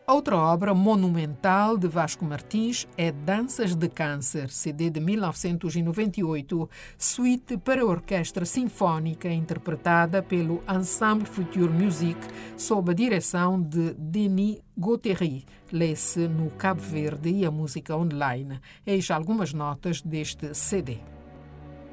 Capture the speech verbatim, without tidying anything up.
Outra obra monumental de Vasco Martins é Danças de Câncer, C D de mil novecentos e noventa e oito, suíte para orquestra sinfónica interpretada pelo Ensemble Future Music sob a direção de Denis Guattari, lê-se no Cabo Verde e a música online. Eis algumas notas deste C D.